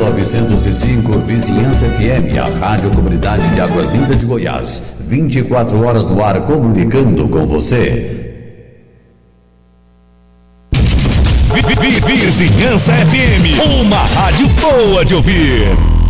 905 Vizinhança FM, a Rádio Comunidade de Águas Lindas de Goiás. 24 horas no ar comunicando com você. Vizinhança FM, uma rádio boa de ouvir.